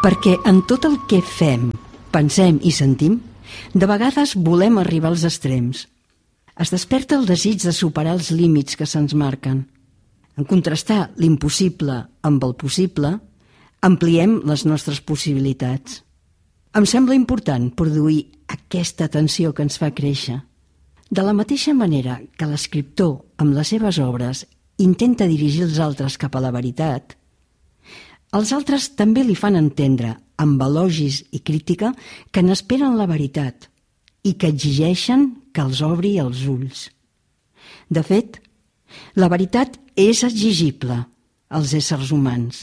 Perquè en tot el que fem, pensem i sentim, de vegades volem arribar als extrems. Es desperta el desig de superar els límits que se'ns marquen. En contrastar l'impossible amb el possible, ampliem les nostres possibilitats. Em sembla important produir aquesta tensió que ens fa créixer. De la mateixa manera que l'escriptor, amb les seves obres, intenta dirigir els altres cap a la veritat, els altres també li fan entendre, amb elogis i crítica, que n'esperen la veritat i que exigeixen que els obri els ulls. De fet, la veritat és exigible als éssers humans.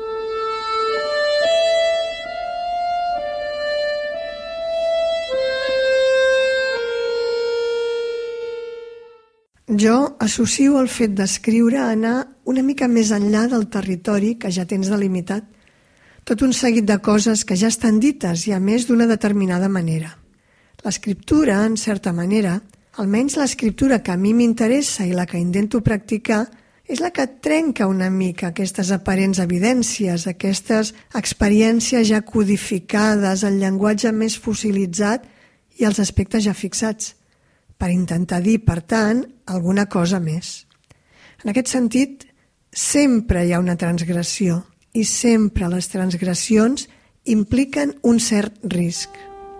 Jo associo el fet d'escriure a anar una mica més enllà del territori que ja tens delimitat. Tot un seguit de coses que ja estan dites i a més d'una determinada manera. L'escriptura, en certa manera, almenys l'escriptura que a mi m'interessa i la que intento practicar, és la que trenca una mica aquestes aparents evidències, aquestes experiències ja codificades, el llenguatge més fossilitzat i els aspectes ja fixats, per intentar dir, per tant, alguna cosa més. En aquest sentit, sempre hi ha una transgressió i sempre les transgressions impliquen un cert risc.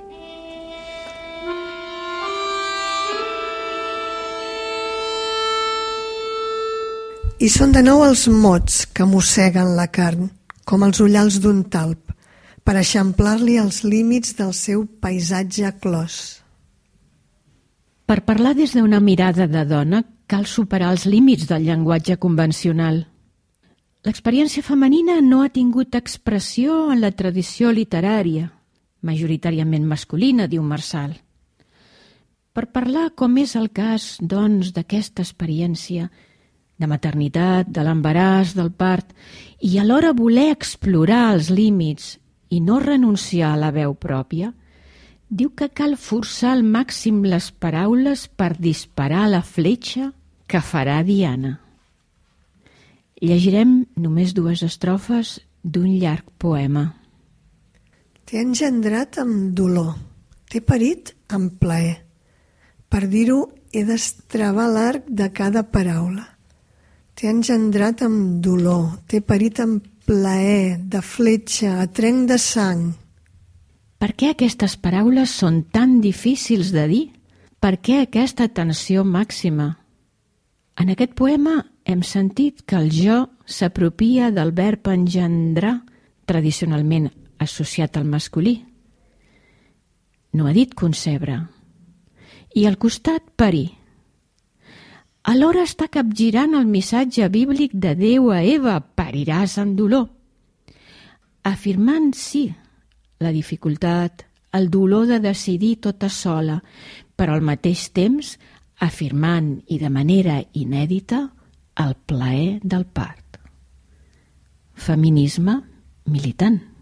I són de nou els mots que mosseguen la carn, com els ullals d'un talp, per eixamplar-li els límits del seu paisatge clos. Per parlar des d'una mirada de dona, cal superar els límits del llenguatge convencional. L'experiència femenina no ha tingut expressió en la tradició literària, majoritàriament masculina, diu Marçal. Per parlar, com és el cas, doncs, d'aquesta experiència, de maternitat, de l'embaràs, del part, i alhora voler explorar els límits i no renunciar a la veu pròpia, diu que cal forçar al màxim les paraules per disparar la fletxa que farà Diana. Llegirem només 2 estrofes d'un llarg poema. T'he engendrat amb dolor, t'he parit amb plaer. Per dir-ho, he d'estravar l'arc de cada paraula. T'he engendrat amb dolor, t'he parit amb plaer, de fletxa, a trenc de sang. Per què aquestes paraules són tan difícils de dir? Per què aquesta tensió màxima? En aquest poema hem sentit que el jo s'apropia del verb engendrar, tradicionalment associat al masculí. No ha dit concebre. I al costat, parir. Alhora està capgirant el missatge bíblic de Déu a Eva, pariràs amb dolor. Afirmant, sí, la dificultat, el dolor de decidir tota sola, però al mateix temps afirmant i de manera inèdita el plaer del part. Feminisme militant.